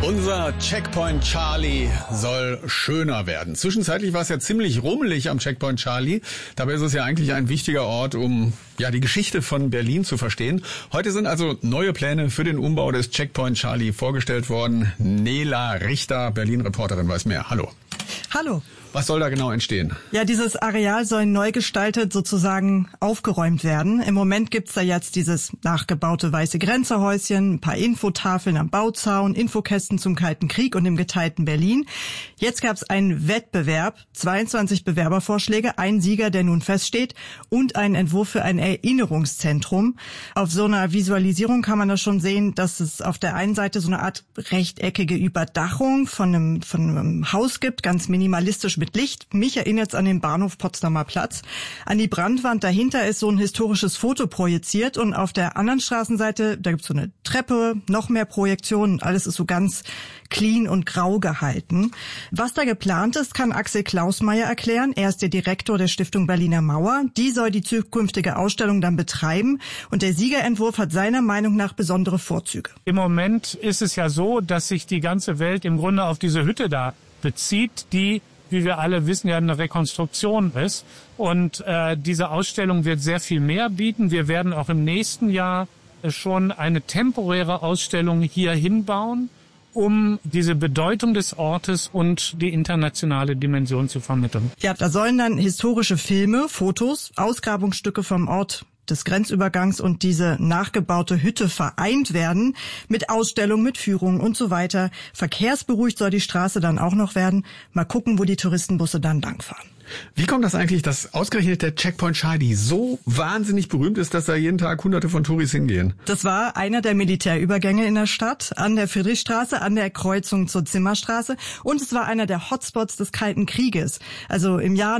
Unser Checkpoint Charlie soll schöner werden. Zwischenzeitlich war es ja ziemlich rummelig am Checkpoint Charlie. Dabei ist es ja eigentlich ein wichtiger Ort, um die Geschichte von Berlin zu verstehen. Heute sind also neue Pläne für den Umbau des Checkpoint Charlie vorgestellt worden. Nela Richter, Berlin-Reporterin, weiß mehr. Hallo. Hallo. Was soll da genau entstehen? Ja, dieses Areal soll neu gestaltet sozusagen aufgeräumt werden. Im Moment gibt's da jetzt dieses nachgebaute weiße Grenzerhäuschen, ein paar Infotafeln am Bauzaun, Infokästen zum Kalten Krieg und dem geteilten Berlin. Jetzt gab's einen Wettbewerb, 22 Bewerbervorschläge, ein Sieger, der nun feststeht und einen Entwurf für ein Erinnerungszentrum. Auf so einer Visualisierung kann man da schon sehen, dass es auf der einen Seite so eine Art rechteckige Überdachung von einem Haus gibt, ganz minimalistisch mit Licht. Mich erinnert's an den Bahnhof Potsdamer Platz. An die Brandwand dahinter ist so ein historisches Foto projiziert und auf der anderen Straßenseite, da gibt's so eine Treppe, noch mehr Projektionen. Alles ist so ganz clean und grau gehalten. Was da geplant ist, kann Axel Klausmeier erklären. Er ist der Direktor der Stiftung Berliner Mauer. Die soll die zukünftige Ausstellung dann betreiben und der Siegerentwurf hat seiner Meinung nach besondere Vorzüge. Im Moment ist es ja so, dass sich die ganze Welt im Grunde auf diese Hütte da bezieht, die, wie wir alle wissen, ja eine Rekonstruktion ist. Und diese Ausstellung wird sehr viel mehr bieten. Wir werden auch im nächsten Jahr schon eine temporäre Ausstellung hier hinbauen, um diese Bedeutung des Ortes und die internationale Dimension zu vermitteln. Ja, da sollen dann historische Filme, Fotos, Ausgrabungsstücke vom Ort des Grenzübergangs und diese nachgebaute Hütte vereint werden mit Ausstellungen, mit Führungen und so weiter. Verkehrsberuhigt soll die Straße dann auch noch werden. Mal gucken, wo die Touristenbusse dann langfahren. Wie kommt das eigentlich, dass ausgerechnet der Checkpoint Charlie so wahnsinnig berühmt ist, dass da jeden Tag Hunderte von Touris hingehen? Das war einer der Militärübergänge in der Stadt, an der Friedrichstraße, an der Kreuzung zur Zimmerstraße. Und es war einer der Hotspots des Kalten Krieges. Also im Jahr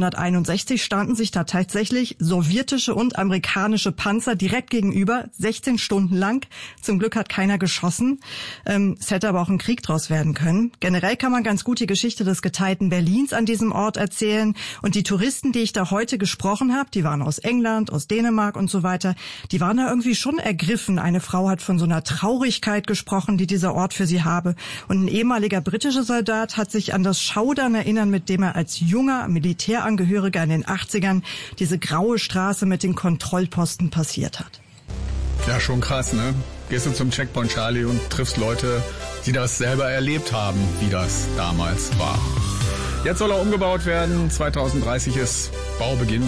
1961 standen sich da tatsächlich sowjetische und amerikanische Panzer direkt gegenüber, 16 Stunden lang. Zum Glück hat keiner geschossen. Es hätte aber auch ein Krieg draus werden können. Generell kann man ganz gut die Geschichte des geteilten Berlins an diesem Ort erzählen. Und die Touristen, die ich da heute gesprochen habe, die waren aus England, aus Dänemark und so weiter, die waren da irgendwie schon ergriffen. Eine Frau hat von so einer Traurigkeit gesprochen, die dieser Ort für sie habe. Und ein ehemaliger britischer Soldat hat sich an das Schaudern erinnern, mit dem er als junger Militärangehöriger in den 80ern diese graue Straße mit den Kontrollposten passiert hat. Ja, schon krass, ne? Gehst du zum Checkpoint Charlie und triffst Leute, die das selber erlebt haben, wie das damals war. Jetzt soll er umgebaut werden. 2030 ist Baubeginn.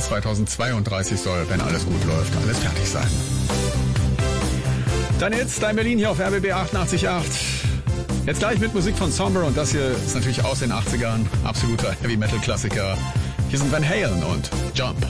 2032 soll, wenn alles gut läuft, alles fertig sein. Dann jetzt dein Berlin hier auf RBB 88.8. Jetzt gleich mit Musik von Somber und das hier ist natürlich aus den 80ern. Absoluter Heavy-Metal-Klassiker. Hier sind Van Halen und Jump.